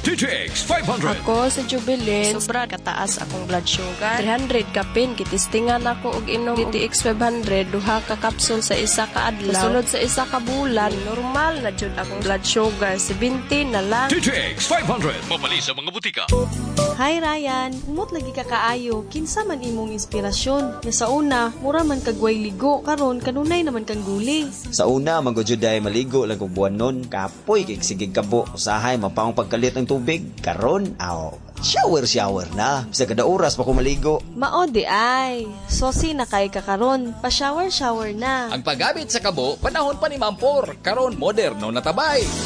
TTX 500. Ako sa Jubilee, sobra kataas akong blood sugar. 300 kapin, kitistingan ako og inom DTX 500, duha ka kapsul sa isa ka adlaw. Kasulod sa isa ka bulan, normal na jud akong blood sugar, 70 na lang. TTX 500. Mabali sa mga butika. Hi Ryan, umot lagi ka kaayo, kinsa man imong inspirasyon. Nga sa una, mura man kagway ligo, karon kanunay naman kang guli. Sa una, magudyoday maligo lang kung buwan nun, kapoy kay sigig kabo, usahay mapaong pagkalit ng tubig, karon, shower na. Sa kada oras pa ko maligo. Mao di ay, sosi na kay kakaron, pa-shower na. Ang paggamit sa kabo, panahon pa ni Mampor, karon moderno na tabay.